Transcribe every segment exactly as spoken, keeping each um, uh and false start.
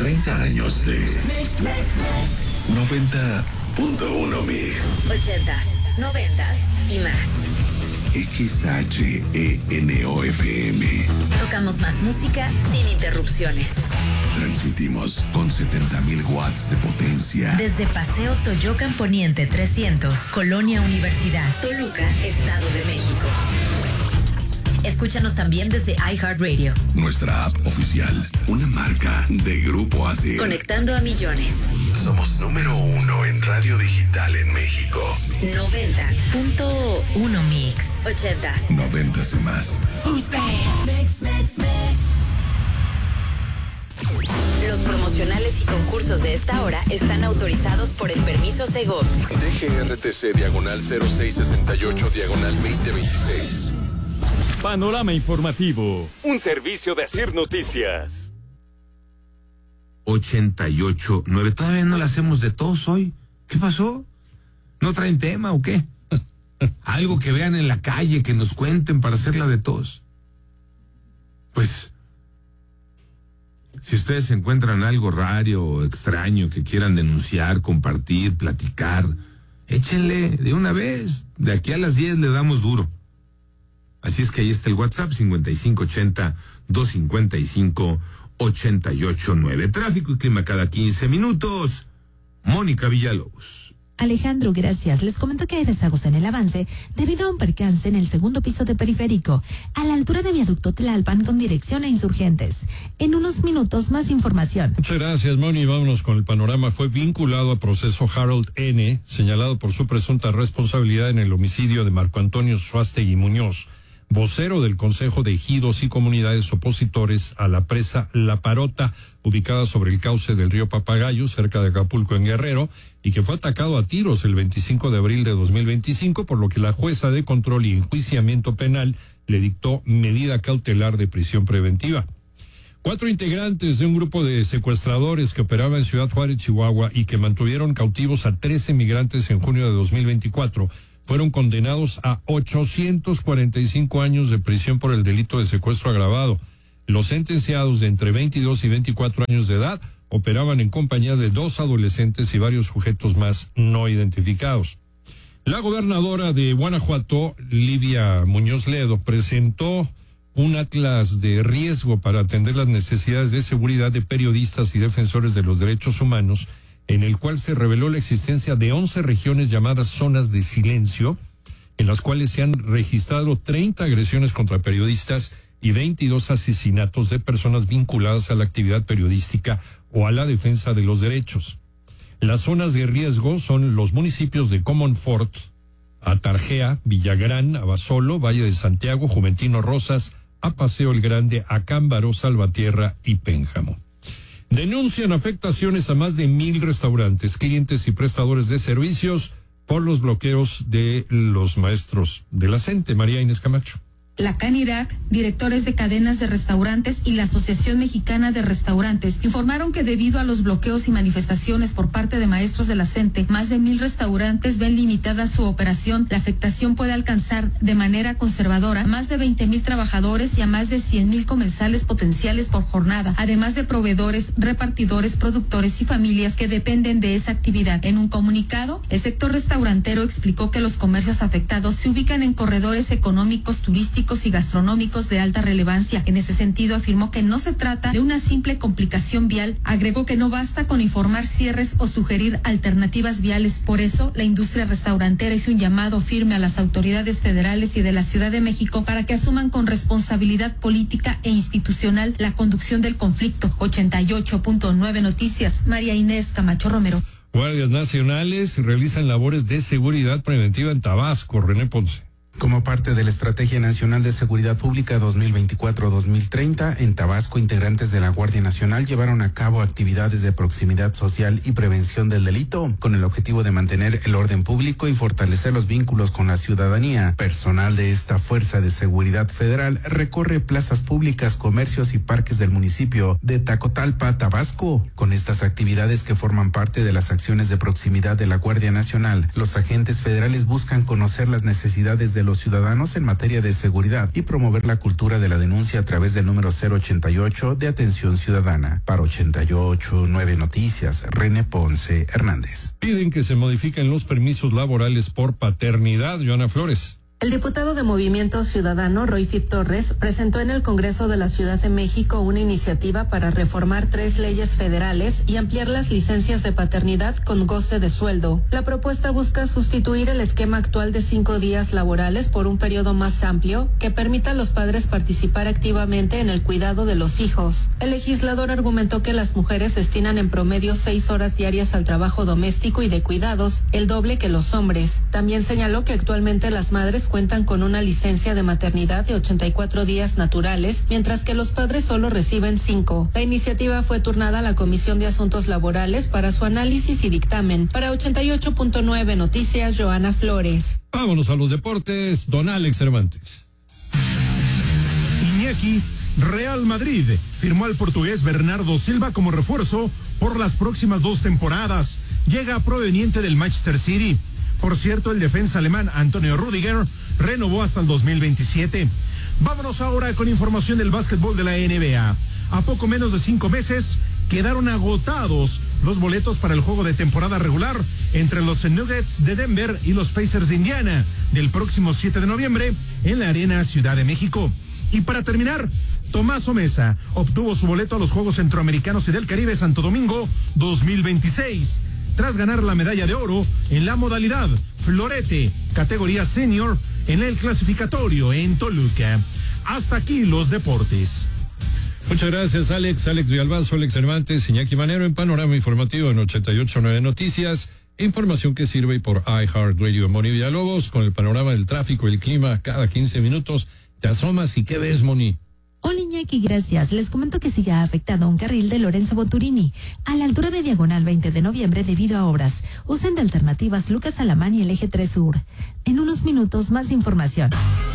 treinta años de noventa punto uno Mix. Ochentas, noventas y más. X H E N O F M. Tocamos más música sin interrupciones. Transmitimos con setenta mil watts de potencia. Desde Paseo Toyocan Poniente trescientos, Colonia Universidad, Toluca, Estado de México. Escúchanos también desde iHeartRadio. Nuestra app oficial, una marca de Grupo A C. Conectando a millones. Somos número uno en radio digital en México. noventa punto uno Mix. Ochentas. Noventas y más. Mix, mix, mix. Los promocionales y concursos de esta hora están autorizados por el permiso Segov. D G R T C diagonal cero seis sesenta y ocho diagonal veinte veintiséis. Panorama informativo, un servicio de Asir Noticias. ochenta y ocho nueve. Todavía no la hacemos de todos hoy. ¿Qué pasó? ¿No traen tema o qué? Algo que vean en la calle, que nos cuenten para hacerla de todos. Pues, si ustedes encuentran algo raro o extraño que quieran denunciar, compartir, platicar, échenle de una vez. De aquí a las diez le damos duro. Así es que ahí está el WhatsApp, cincuenta y cinco ochenta, doscientos cincuenta y cinco, ochenta y ocho nueve. Tráfico y clima cada quince minutos. Mónica Villalobos. Alejandro, gracias. Les comento que hay rezagos en el avance debido a un percance en el segundo piso de Periférico, a la altura de Viaducto Tlalpan con dirección a Insurgentes. En unos minutos más información. Muchas gracias, Moni. Vámonos con el panorama. Fue vinculado a proceso Harold N., señalado por su presunta responsabilidad en el homicidio de Marco Antonio Suástegui Muñoz, vocero del Consejo de Ejidos y Comunidades Opositores a la presa La Parota, ubicada sobre el cauce del río Papagayo, cerca de Acapulco, en Guerrero, y que fue atacado a tiros el veinticinco de abril de dos mil veinticinco, por lo que la jueza de control y enjuiciamiento penal le dictó medida cautelar de prisión preventiva. Cuatro integrantes de un grupo de secuestradores que operaba en Ciudad Juárez, Chihuahua, y que mantuvieron cautivos a trece migrantes en junio de dos mil veinticuatro, fueron condenados a ochocientos cuarenta y cinco años de prisión por el delito de secuestro agravado. Los sentenciados de entre veintidós y veinticuatro años de edad operaban en compañía de dos adolescentes y varios sujetos más no identificados. La gobernadora de Guanajuato, Livia Muñoz Ledo, presentó un atlas de riesgo para atender las necesidades de seguridad de periodistas y defensores de los derechos humanos, en el cual se reveló la existencia de once regiones llamadas zonas de silencio, en las cuales se han registrado treinta agresiones contra periodistas y veintidós asesinatos de personas vinculadas a la actividad periodística o a la defensa de los derechos. Las zonas de riesgo son los municipios de Comonfort, Atarjea, Villagrán, Abasolo, Valle de Santiago, Juventino Rosas, Apaseo el Grande, Acámbaro, Salvatierra y Pénjamo. Denuncian afectaciones a más de mil restaurantes, clientes y prestadores de servicios por los bloqueos de los maestros de la CENTE. María Inés Camacho. La CANIRAC, directores de cadenas de restaurantes y la Asociación Mexicana de Restaurantes informaron que debido a los bloqueos y manifestaciones por parte de maestros de la CENTE, más de mil restaurantes ven limitada su operación. La afectación puede alcanzar de manera conservadora más de veinte mil trabajadores y a más de cien mil comensales potenciales por jornada, además de proveedores, repartidores, productores y familias que dependen de esa actividad. En un comunicado, el sector restaurantero explicó que los comercios afectados se ubican en corredores económicos, turísticos y gastronómicos de alta relevancia. En ese sentido, afirmó que no se trata de una simple complicación vial. Agregó que no basta con informar cierres o sugerir alternativas viales. Por eso, la industria restaurantera hizo un llamado firme a las autoridades federales y de la Ciudad de México para que asuman con responsabilidad política e institucional la conducción del conflicto. ochenta y ocho punto nueve Noticias, María Inés Camacho Romero. Guardias nacionales realizan labores de seguridad preventiva en Tabasco. René Ponce. Como parte de la Estrategia Nacional de Seguridad Pública dos mil veinticuatro a dos mil treinta, en Tabasco, integrantes de la Guardia Nacional llevaron a cabo actividades de proximidad social y prevención del delito, con el objetivo de mantener el orden público y fortalecer los vínculos con la ciudadanía. Personal de esta Fuerza de Seguridad Federal recorre plazas públicas, comercios y parques del municipio de Tacotalpa, Tabasco. Con estas actividades que forman parte de las acciones de proximidad de la Guardia Nacional, los agentes federales buscan conocer las necesidades de los ciudadanos en materia de seguridad y promover la cultura de la denuncia a través del número cero ochenta y ocho de Atención Ciudadana. Para ochenta y ocho nueve Noticias, René Ponce Hernández. Piden que se modifiquen los permisos laborales por paternidad. Joana Flores. El diputado de Movimiento Ciudadano, Royfit Torres, presentó en el Congreso de la Ciudad de México una iniciativa para reformar tres leyes federales y ampliar las licencias de paternidad con goce de sueldo. La propuesta busca sustituir el esquema actual de cinco días laborales por un periodo más amplio que permita a los padres participar activamente en el cuidado de los hijos. El legislador argumentó que las mujeres destinan en promedio seis horas diarias al trabajo doméstico y de cuidados, el doble que los hombres. También señaló que actualmente las madres cuentan con una licencia de maternidad de ochenta y cuatro días naturales, mientras que los padres solo reciben cinco. La iniciativa fue turnada a la Comisión de Asuntos Laborales para su análisis y dictamen. Para ochenta y ocho punto nueve Noticias, Joana Flores. Vámonos a los deportes, don Alex Cervantes. Iñaki, Real Madrid firmó al portugués Bernardo Silva como refuerzo por las próximas dos temporadas. Llega proveniente del Manchester City. Por cierto, el defensa alemán Antonio Rüdiger renovó hasta el dos mil veintisiete. Vámonos ahora con información del básquetbol de la N B A. A poco menos de cinco meses quedaron agotados los boletos para el juego de temporada regular entre los Nuggets de Denver y los Pacers de Indiana del próximo siete de noviembre en la Arena Ciudad de México. Y para terminar, Tomás Mesa obtuvo su boleto a los Juegos Centroamericanos y del Caribe Santo Domingo dos mil veintiséis. Tras ganar la medalla de oro en la modalidad florete, categoría senior, en el clasificatorio en Toluca. Hasta aquí los deportes. Muchas gracias, Alex. Alex Villalbazo, Alex Cervantes, Iñaki Manero en Panorama Informativo en ochenta y ocho punto nueve Noticias. Información que sirve por iHeartRadio. Moni Villalobos con el panorama del tráfico y el clima cada quince minutos. Te asomas y ¿qué ves, Moni? Hola Iñaki, gracias. Les comento que sigue afectado un carril de Lorenzo Boturini a la altura de Diagonal veinte de noviembre debido a obras. Usen de alternativas Lucas Alamán y el eje tres Sur. En unos minutos más información.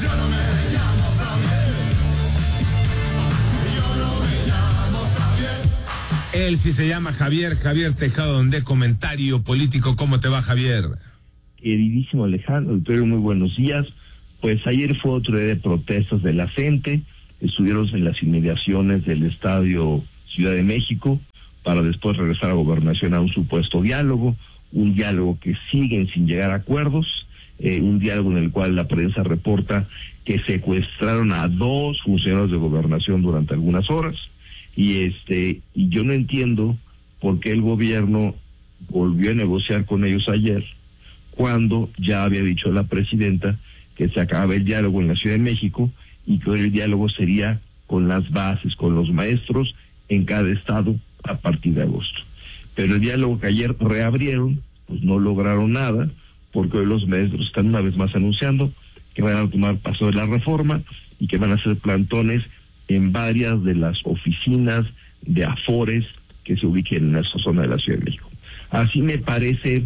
Él sí se llama Javier, Javier Tejado, de Comentario Político. ¿Cómo te va, Javier? Queridísimo Alejandro, doctor, muy buenos días. Pues ayer fue otro día de protestas de la gente. Estuvieron en las inmediaciones del Estadio Ciudad de México para después regresar a Gobernación a un supuesto diálogo, un diálogo que siguen sin llegar a acuerdos, eh, un diálogo en el cual la prensa reporta que secuestraron a dos funcionarios de Gobernación durante algunas horas, y este y yo no entiendo por qué el gobierno volvió a negociar con ellos ayer, cuando ya había dicho la presidenta que se acaba el diálogo en la Ciudad de México y que hoy el diálogo sería con las bases, con los maestros en cada estado a partir de agosto. Pero el diálogo que ayer reabrieron, pues no lograron nada, porque hoy los maestros están una vez más anunciando que van a tomar paso de la reforma y que van a hacer plantones en varias de las oficinas de Afores que se ubiquen en esta zona de la Ciudad de México. Así me parece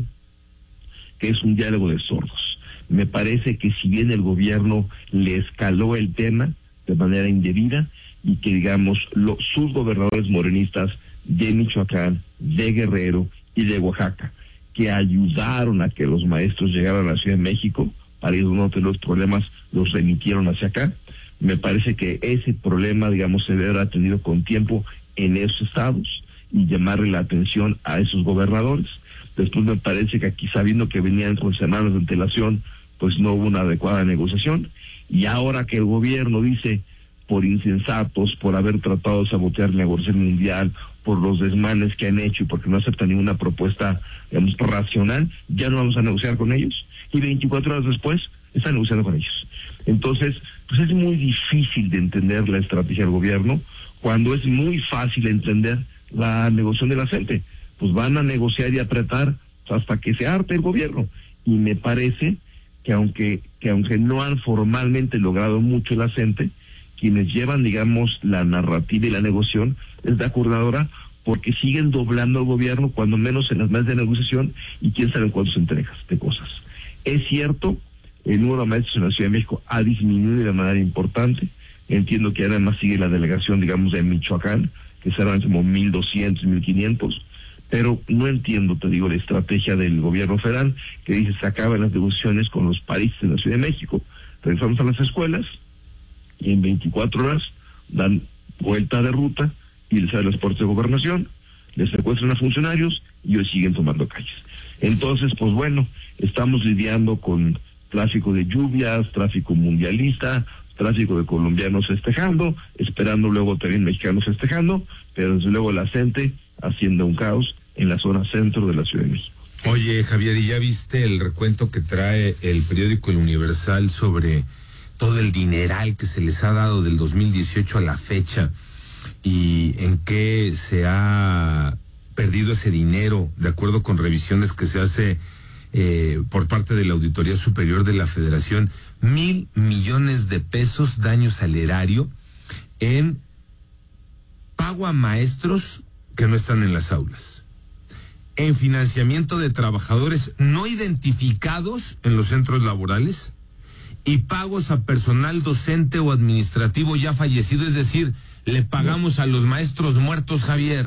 que es un diálogo de sordos. Me parece que si bien el gobierno le escaló el tema de manera indebida y que, digamos, los, sus gobernadores morenistas de Michoacán, de Guerrero y de Oaxaca, que ayudaron a que los maestros llegaran a la Ciudad de México para ir no tener los problemas, los remitieron hacia acá, me parece que ese problema, digamos, se debe haber atendido con tiempo en esos estados y llamarle la atención a esos gobernadores. Después me parece que aquí, sabiendo que venían con semanas de antelación, pues no hubo una adecuada negociación, y ahora que el gobierno dice, por insensatos, por haber tratado de sabotear la negociación mundial, por los desmanes que han hecho y porque no aceptan ninguna propuesta, digamos, racional, ya no vamos a negociar con ellos, y veinticuatro horas después están negociando con ellos. Entonces, pues es muy difícil de entender la estrategia del gobierno, cuando es muy fácil entender la negociación de la gente. Pues van a negociar y apretar hasta que se harte el gobierno, y me parece que aunque que aunque no han formalmente logrado mucho la gente, quienes llevan, digamos, la narrativa y la negociación es la coordinadora, porque siguen doblando al gobierno, cuando menos en las mesas de negociación, y quién sabe cuántas entregas de cosas. Es cierto, el número de maestros en la Ciudad de México ha disminuido de manera importante. Entiendo que además sigue la delegación, digamos, de Michoacán, que serán como mil doscientos, mil quinientos, pero no entiendo, te digo, la estrategia del gobierno federal, que dice se acaban las negociaciones con los países de la Ciudad de México. regresamos a las escuelas y en veinticuatro horas dan vuelta de ruta y les abren las puertas de gobernación, les secuestran a funcionarios y hoy siguen tomando calles. Entonces, pues bueno, estamos lidiando con tráfico de lluvias, tráfico mundialista, tráfico de colombianos festejando, esperando luego también mexicanos festejando, pero desde luego la gente haciendo un caos en la zona centro de la Ciudad de México. Oye, Javier, ¿y ya viste el recuento que trae el periódico El Universal sobre todo el dineral que se les ha dado del dos mil dieciocho a la fecha y en qué se ha perdido ese dinero, de acuerdo con revisiones que se hace eh, por parte de la Auditoría Superior de la Federación? Mil millones de pesos daños al erario en pago a maestros que no están en las aulas, en financiamiento de trabajadores no identificados en los centros laborales y pagos a personal docente o administrativo ya fallecido, es decir, le pagamos a los maestros muertos, Javier.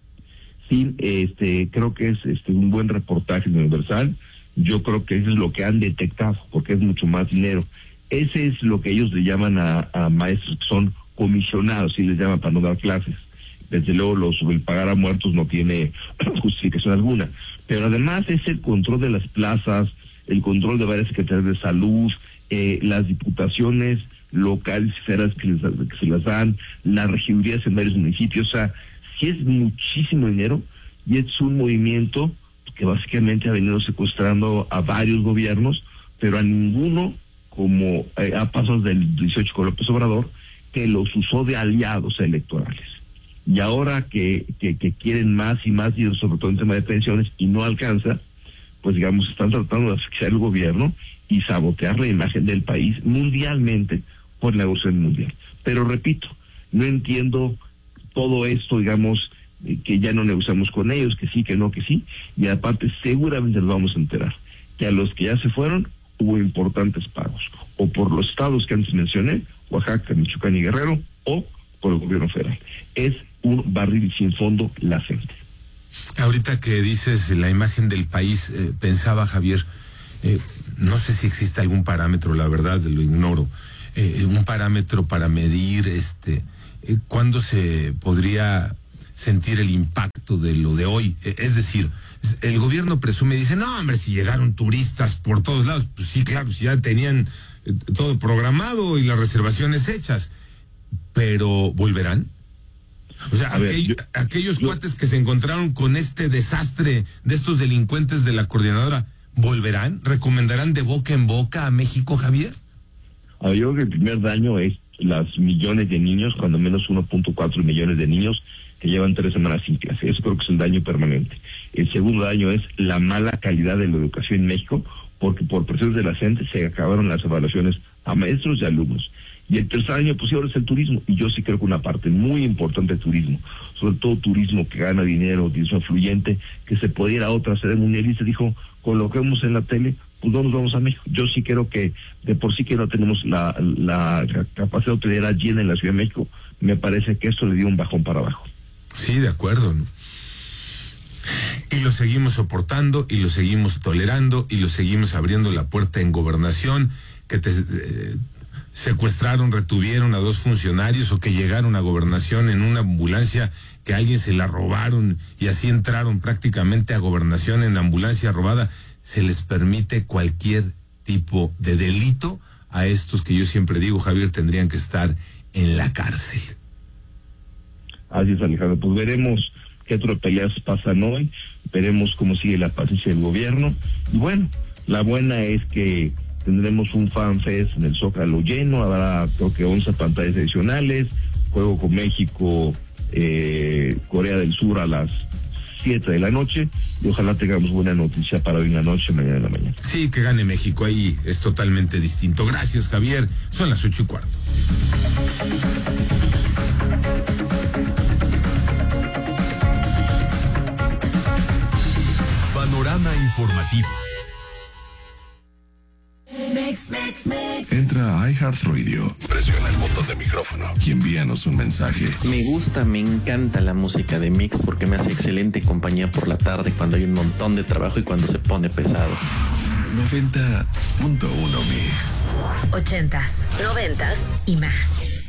Sí, este, creo que es este un buen reportaje en Universal. Yo creo que eso es lo que han detectado, porque es mucho más dinero. Ese es lo que ellos le llaman a, a maestros que son comisionados, y les llaman para no dar clases. Desde luego los, el pagar a muertos no tiene justificación alguna. Pero además es el control de las plazas, el control de varias secretarías de salud, eh, las diputaciones locales y federales que, les, que se las dan, las regidurías en varios municipios. O sea, sí es muchísimo dinero y es un movimiento que básicamente ha venido secuestrando a varios gobiernos, pero a ninguno, como eh, a pasos del dieciocho con López Obrador, que los usó de aliados electorales. Y ahora que, que, que quieren más y más, y sobre todo en tema de pensiones, y no alcanza, pues digamos, están tratando de asfixiar el gobierno y sabotear la imagen del país mundialmente por la negociación mundial. Pero repito, no entiendo todo esto, digamos, que ya no negociamos con ellos, que sí, que no, que sí, y aparte seguramente nos vamos a enterar que a los que ya se fueron hubo importantes pagos, o por los estados que antes mencioné, Oaxaca, Michoacán y Guerrero, o por el gobierno federal. Es un barril sin fondo la gente. Ahorita que dices la imagen del país, eh, pensaba, Javier, eh, no sé si existe algún parámetro, la verdad lo ignoro, eh, un parámetro para medir este eh, cuándo se podría sentir el impacto de lo de hoy. Eh, es decir, el gobierno presume y dice, no, hombre, si llegaron turistas por todos lados, pues sí, claro, si ya tenían eh, todo programado y las reservaciones hechas, pero ¿volverán? O sea, ver, aquel, yo, aquellos yo, cuates que se encontraron con este desastre de estos delincuentes de la coordinadora, ¿volverán? ¿Recomendarán de boca en boca a México, Javier? A ver, yo creo que el primer daño es las millones de niños, cuando menos uno punto cuatro millones de niños que llevan tres semanas sin clase. Eso creo que es un daño permanente. El segundo daño es la mala calidad de la educación en México, porque por presiones de la gente se acabaron las evaluaciones a maestros y alumnos. Y el tercer año, pues ahora es el turismo, y yo sí creo que una parte muy importante del turismo, sobre todo turismo que gana dinero, turismo fluyente, que se puede ir a otra sede mundialista, dijo, con lo que vemos en la tele, pues no nos vamos a México. Yo sí creo que de por sí que no tenemos la, la capacidad hotelera llena en la Ciudad de México, me parece que esto le dio un bajón para abajo. Sí, de acuerdo, ¿no? Y lo seguimos soportando, y lo seguimos tolerando, y lo seguimos abriendo la puerta en gobernación, que te... Eh, secuestraron, retuvieron a dos funcionarios, o que llegaron a gobernación en una ambulancia que a alguien se la robaron y así entraron prácticamente a gobernación en ambulancia robada. Se les permite cualquier tipo de delito a estos que yo siempre digo, Javier, tendrían que estar en la cárcel. Así es, Alejandro. Pues veremos qué otras peleas pasan hoy, veremos cómo sigue la paciencia del gobierno. Y bueno, la buena es que tendremos un Fan Fest en el Zócalo lleno, habrá creo que once pantallas adicionales, juego con México, eh, Corea del Sur a las siete de la noche, y ojalá tengamos buena noticia para hoy en la noche, mañana en la mañana. Sí, que gane México, ahí es totalmente distinto. Gracias, Javier. Son las ocho y cuarto. Panorama informativo. Mix, mix, mix. Entra a iHeartRadio, presiona el botón de micrófono y envíanos un mensaje. Me gusta, me encanta la música de Mix porque me hace excelente compañía por la tarde cuando hay un montón de trabajo y cuando se pone pesado. noventa punto uno Mix. Ochentas, noventas y más.